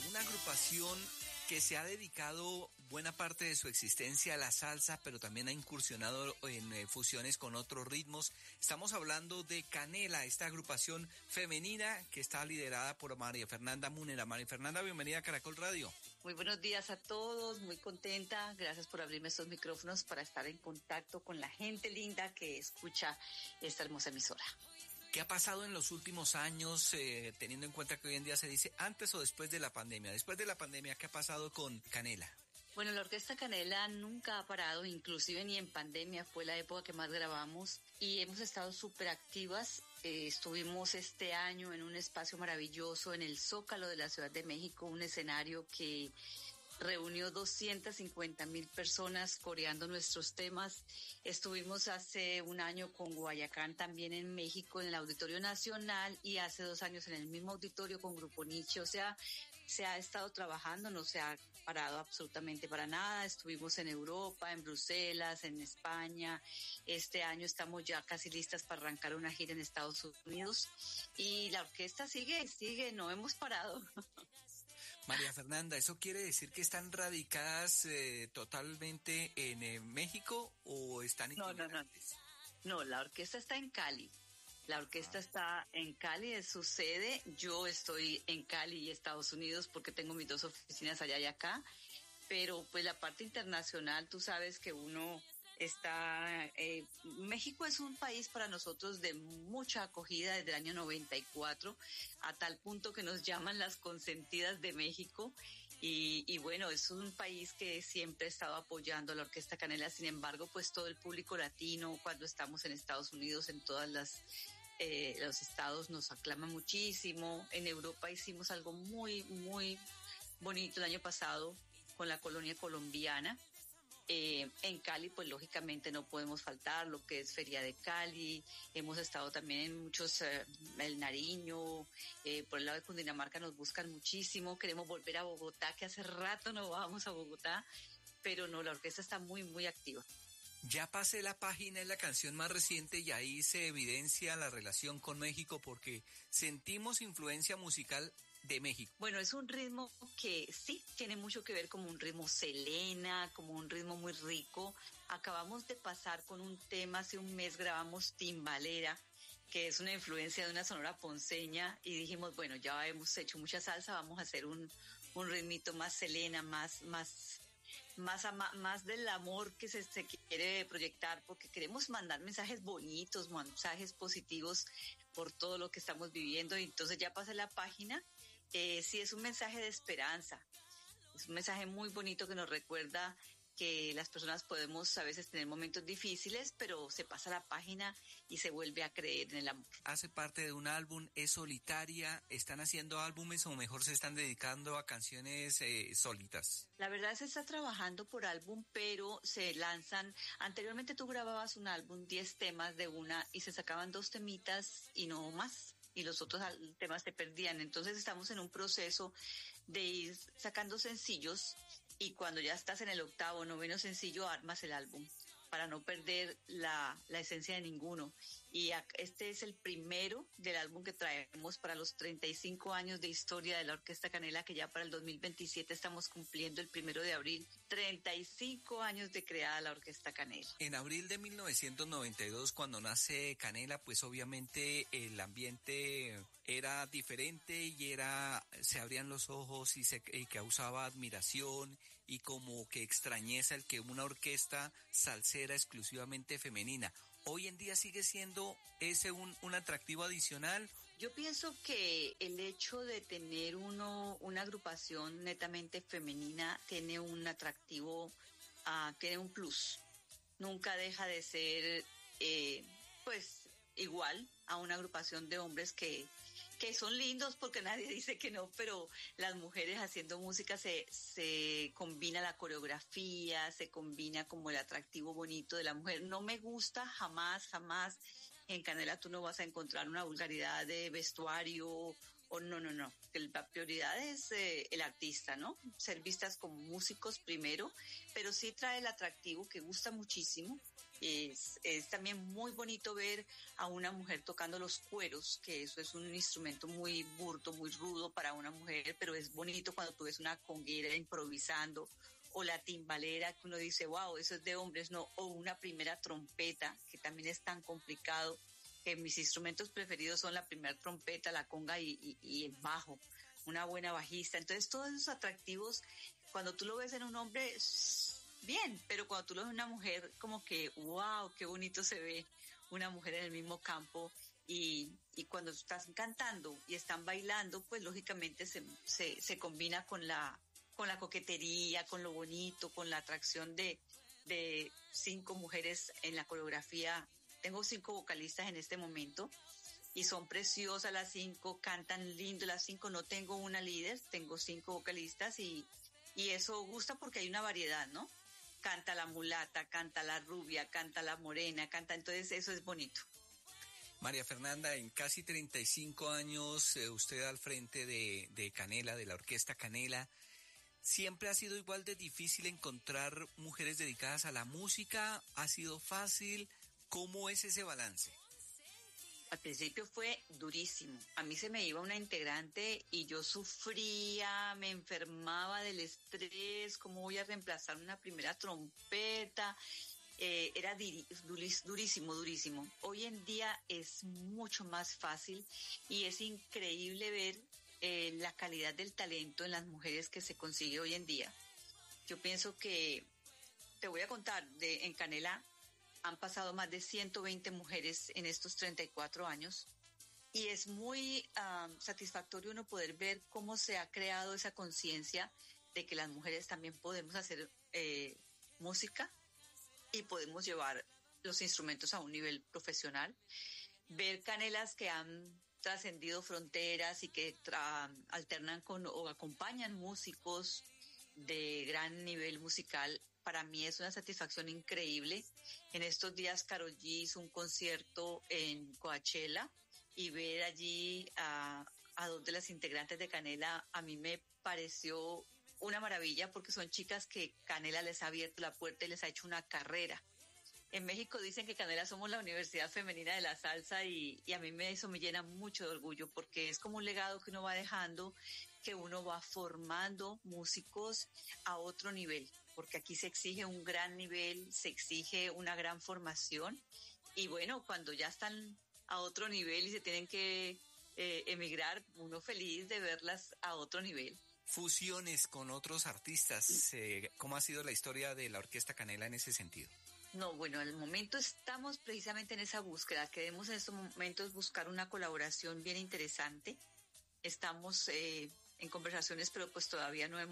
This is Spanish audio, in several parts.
una agrupación que se ha dedicado buena parte de su existencia a la salsa, pero también ha incursionado en fusiones con otros ritmos. Estamos hablando de Canela, esta agrupación femenina que está liderada por María Fernanda Múnera. María Fernanda, bienvenida a Caracol Radio. Muy buenos días a todos, muy contenta. Gracias por abrirme estos micrófonos para estar en contacto con la gente linda que escucha esta hermosa emisora. ¿Qué ha pasado en los últimos años, teniendo en cuenta que hoy en día se dice antes o después de la pandemia? Después de la pandemia, ¿qué ha pasado con Canela? Bueno, la Orquesta Canela nunca ha parado, inclusive ni en pandemia fue la época que más grabamos y hemos estado súper activas. Estuvimos este año en un espacio maravilloso en el Zócalo de la Ciudad de México, un escenario que reunió 250,000 personas coreando nuestros temas. Estuvimos hace un año con Guayacán también en México en el Auditorio Nacional y hace 2 años en el mismo auditorio con Grupo Nietzsche. O sea, se ha estado trabajando, no se ha parado absolutamente para nada. Estuvimos en Europa, en Bruselas, en España. Este año estamos ya casi listas para arrancar una gira en Estados Unidos y la orquesta sigue, no hemos parado. María Fernanda, ¿eso quiere decir que están radicadas totalmente en México o están itinerantes? No, la orquesta está en Cali. La orquesta está en Cali, es su sede. Yo estoy en Cali y Estados Unidos porque tengo mis 2 oficinas allá y acá. Pero pues la parte internacional, tú sabes que uno está... México es un país para nosotros de mucha acogida desde el año 94, a tal punto que nos llaman las consentidas de México. Y bueno, es un país que siempre ha estado apoyando a la Orquesta Canela. Sin embargo, pues todo el público latino, cuando estamos en Estados Unidos, en todas los estados nos aclama muchísimo. En Europa hicimos algo muy, muy bonito el año pasado con la colonia colombiana. En Cali, pues lógicamente no podemos faltar lo que es Feria de Cali. Hemos estado también en muchos, el Nariño, por el lado de Cundinamarca nos buscan muchísimo. Queremos volver a Bogotá, que hace rato no vamos a Bogotá, pero no, la orquesta está muy, muy activa. Ya pasé la página, es la canción más reciente y ahí se evidencia la relación con México porque sentimos influencia musical de México. Bueno, es un ritmo que sí tiene mucho que ver como un ritmo Selena, como un ritmo muy rico. Acabamos de pasar con un tema, hace un mes grabamos Timbalera, que es una influencia de una sonora ponceña y dijimos, bueno, ya hemos hecho mucha salsa, vamos a hacer un ritmito más Selena, más del amor que se quiere proyectar, porque queremos mandar mensajes bonitos, mensajes positivos por todo lo que estamos viviendo. Y entonces ya pasé la página. Sí, es un mensaje de esperanza, es un mensaje muy bonito que nos recuerda que las personas podemos a veces tener momentos difíciles, pero se pasa la página y se vuelve a creer en el amor. Hace parte de un álbum, es solitaria, ¿están haciendo álbumes o mejor se están dedicando a canciones solitas? La verdad se está trabajando por álbum, pero se lanzan, anteriormente tú grababas un álbum, 10 temas de una y se sacaban 2 temitas y no más. Y los otros temas se perdían. Entonces estamos en un proceso de ir sacando sencillos y cuando ya estás en el 8º o 9º sencillo armas el álbum para no perder la esencia de ninguno. Y este es el primero del álbum que traemos para los 35 años de historia de la Orquesta Canela, que ya para el 2027 estamos cumpliendo el 1 de abril, 35 años de creada la Orquesta Canela. En abril de 1992, cuando nace Canela, pues obviamente el ambiente era diferente y se abrían los ojos y causaba admiración y como que extrañeza el que una orquesta salsera exclusivamente femenina. ¿Hoy en día sigue siendo ese un atractivo adicional? Yo pienso que el hecho de tener una agrupación netamente femenina tiene un atractivo, tiene un plus. Nunca deja de ser, pues, igual a una agrupación de hombres que son lindos porque nadie dice que no, pero las mujeres haciendo música se combina la coreografía, se combina como el atractivo bonito de la mujer. No me gusta jamás, en Canela tú no vas a encontrar una vulgaridad de vestuario o no. La prioridad es el artista, ¿no? Ser vistas como músicos primero, pero sí trae el atractivo que gusta muchísimo Es también muy bonito ver a una mujer tocando los cueros, que eso es un instrumento muy burdo, muy rudo para una mujer, pero es bonito cuando tú ves una conguera improvisando, o la timbalera, que uno dice, wow, eso es de hombres, no, o una primera trompeta, que también es tan complicado, que mis instrumentos preferidos son la primera trompeta, la conga y el bajo, una buena bajista. Entonces todos esos atractivos, cuando tú lo ves en un hombre, bien, pero cuando tú lo ves en una mujer, como que, wow, qué bonito se ve una mujer en el mismo campo. Y cuando estás cantando y están bailando, pues lógicamente se combina con la coquetería, con lo bonito, con la atracción de 5 mujeres en la coreografía. Tengo 5 vocalistas en este momento y son preciosas las 5, cantan lindo las 5. No tengo una líder, tengo 5 vocalistas y eso gusta porque hay una variedad, ¿no? Canta la mulata, canta la rubia, canta la morena, canta, entonces eso es bonito. María Fernanda, en casi 35 años, usted al frente de Canela, de la Orquesta Canela, ¿siempre ha sido igual de difícil encontrar mujeres dedicadas a la música? ¿Ha sido fácil? ¿Cómo es ese balance? Al principio fue durísimo. A mí se me iba una integrante y yo sufría, me enfermaba del estrés, ¿cómo voy a reemplazar una primera trompeta? Era durísimo, durísimo. Hoy en día es mucho más fácil y es increíble ver la calidad del talento en las mujeres que se consigue hoy en día. Yo pienso que, te voy a contar, en Canela han pasado más de 120 mujeres en estos 34 años y es muy satisfactorio uno poder ver cómo se ha creado esa conciencia de que las mujeres también podemos hacer música y podemos llevar los instrumentos a un nivel profesional. Ver canelas que han trascendido fronteras y que alternan con o acompañan músicos de gran nivel musical, para mí es una satisfacción increíble. En estos días Karol G hizo un concierto en Coachella y ver allí a 2 de las integrantes de Canela a mí me pareció una maravilla porque son chicas que Canela les ha abierto la puerta y les ha hecho una carrera. En México dicen que Canela somos la Universidad Femenina de la Salsa y a mí eso me llena mucho de orgullo porque es como un legado que uno va dejando, que uno va formando músicos a otro nivel, porque aquí se exige un gran nivel, se exige una gran formación y bueno, cuando ya están a otro nivel y se tienen que emigrar, uno feliz de verlas a otro nivel. Fusiones con otros artistas, ¿cómo ha sido la historia de la Orquesta Canela en ese sentido? No, bueno, en el momento estamos precisamente en esa búsqueda. Queremos en estos momentos buscar una colaboración bien interesante. Estamos en conversaciones, pero pues todavía no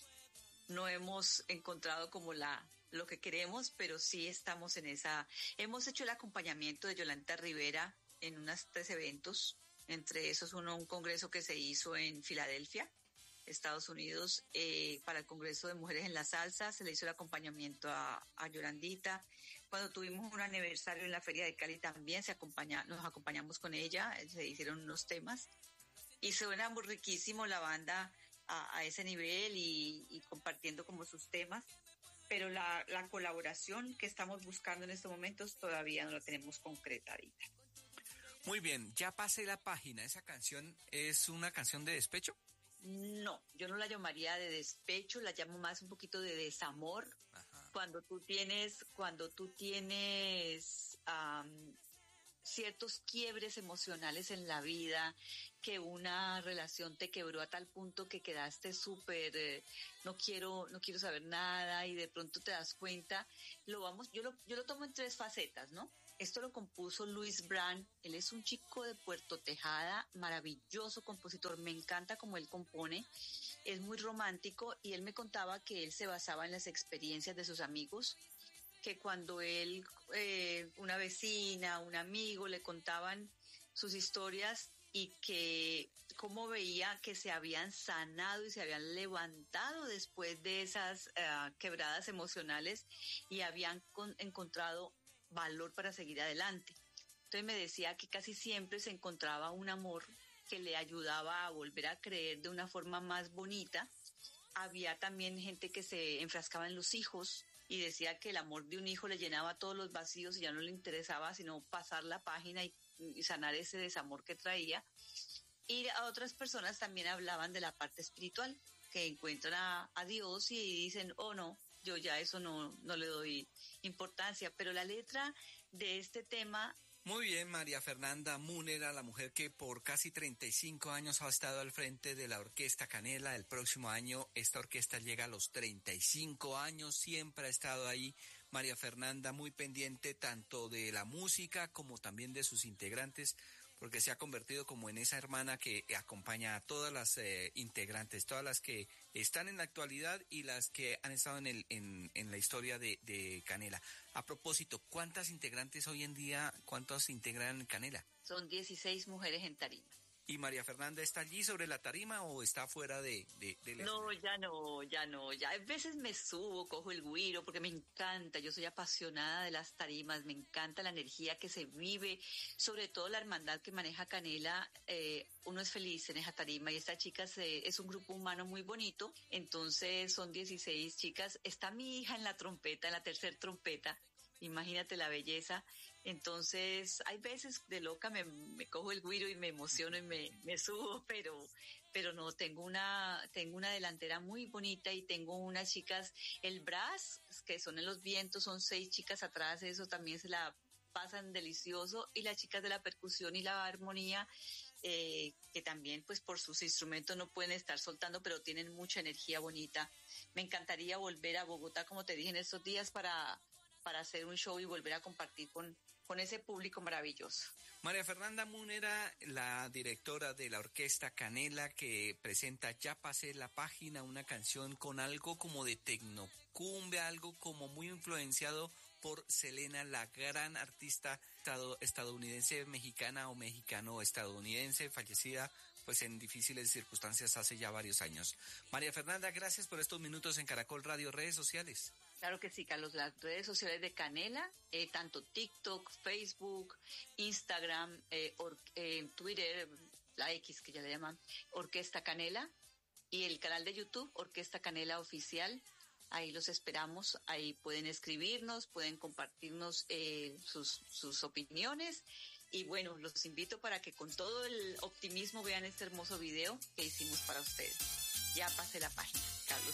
hemos encontrado como lo que queremos, pero sí estamos en esa. Hemos hecho el acompañamiento de Yolanda Rivera en unos 3 eventos, entre esos un congreso que se hizo en Filadelfia, Estados Unidos, para el Congreso de Mujeres en la Salsa. Se le hizo el acompañamiento a Yolandita. Cuando tuvimos un aniversario en la Feria de Cali también nos acompañamos con ella, se hicieron unos temas y suena muy riquísimo la banda a ese nivel y compartiendo como sus temas, pero la colaboración que estamos buscando en estos momentos todavía no la tenemos concretadita. Muy bien, ya pasé la página. ¿Esa canción es una canción de despecho? No, yo no la llamaría de despecho, la llamo más un poquito de desamor. Ajá. Cuando tú tienes ciertos quiebres emocionales en la vida, que una relación te quebró a tal punto que quedaste súper, no quiero saber nada y de pronto te das cuenta, yo lo tomo en 3 facetas, ¿no? Esto lo compuso Luis Brand, él es un chico de Puerto Tejada, maravilloso compositor, me encanta cómo él compone, es muy romántico y él me contaba que él se basaba en las experiencias de sus amigos, que cuando una vecina, un amigo le contaban sus historias y que cómo veía que se habían sanado y se habían levantado después de esas quebradas emocionales y habían encontrado valor para seguir adelante. Entonces me decía que casi siempre se encontraba un amor que le ayudaba a volver a creer de una forma más bonita. Había también gente que se enfrascaba en los hijos y decía que el amor de un hijo le llenaba todos los vacíos y ya no le interesaba sino pasar la página y sanar ese desamor que traía. Y a otras personas también hablaban de la parte espiritual, que encuentran a Dios y dicen, oh no, yo ya eso no le doy importancia. Pero la letra de este tema... Muy bien, María Fernanda Múnera, la mujer que por casi 35 años ha estado al frente de la Orquesta Canela. El próximo año esta orquesta llega a los 35 años, siempre ha estado ahí. María Fernanda muy pendiente tanto de la música como también de sus integrantes, porque se ha convertido como en esa hermana que acompaña a todas las integrantes, todas las que están en la actualidad y las que han estado en la historia de Canela. A propósito, ¿cuántas integrantes hoy en día, cuántos integran Canela? Son 16 mujeres en tarima. ¿Y María Fernanda está allí sobre la tarima o está fuera del No, ya no. Ya a veces me subo, cojo el güiro porque me encanta. Yo soy apasionada de las tarimas, me encanta la energía que se vive, sobre todo la hermandad que maneja Canela. Uno es feliz en esa tarima y esta chica es un grupo humano muy bonito. Entonces son 16 chicas. Está mi hija en la trompeta, en la tercer trompeta. Imagínate la belleza. Entonces, hay veces de loca me cojo el güiro y me emociono y me subo, pero no, tengo una delantera muy bonita y tengo unas chicas, el brass, que son en los vientos, son 6 chicas atrás, eso también se la pasan delicioso, y las chicas de la percusión y la armonía, que también pues por sus instrumentos no pueden estar soltando, pero tienen mucha energía bonita. Me encantaría volver a Bogotá, como te dije en estos días, para hacer un show y volver a compartir con ese público maravilloso. María Fernanda Múnera, la directora de la Orquesta Canela, que presenta Ya pasé la página, una canción con algo como de tecnocumbia, algo como muy influenciado por Selena, la gran artista estadounidense, mexicana o mexicano-estadounidense, fallecida pues en difíciles circunstancias hace ya varios años. María Fernanda, gracias por estos minutos en Caracol Radio, redes sociales. Claro que sí, Carlos, las redes sociales de Canela, tanto TikTok, Facebook, Instagram, Twitter, la X que ya le llaman, Orquesta Canela, y el canal de YouTube, Orquesta Canela Oficial. Ahí los esperamos, ahí pueden escribirnos, pueden compartirnos sus opiniones, y bueno, los invito para que con todo el optimismo vean este hermoso video que hicimos para ustedes. Ya pasé la página, Carlos.